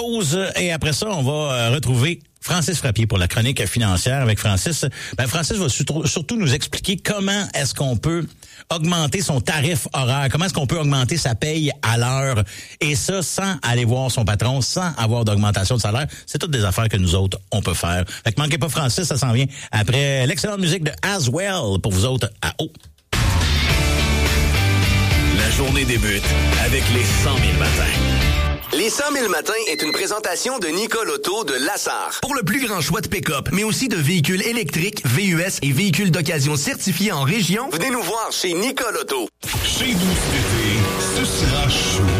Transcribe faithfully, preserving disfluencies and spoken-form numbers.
pause et après ça, on va retrouver Francis Frappier pour la chronique financière avec Francis. Ben, Francis va surtout nous expliquer comment est-ce qu'on peut augmenter son tarif horaire, comment est-ce qu'on peut augmenter sa paye à l'heure, et ça sans aller voir son patron, sans avoir d'augmentation de salaire. C'est toutes des affaires que nous autres, on peut faire. Fait que manquez pas Francis, ça s'en vient après l'excellente musique de Aswell pour vous autres à haut. La journée débute avec les cent mille matins. Les cent mille matins est une présentation de Nicole Auto de Lassar. Pour le plus grand choix de pick-up, mais aussi de véhicules électriques, V U S et véhicules d'occasion certifiés en région, venez nous voir chez Nicole Auto. Chez nous cet été, ce sera chaud.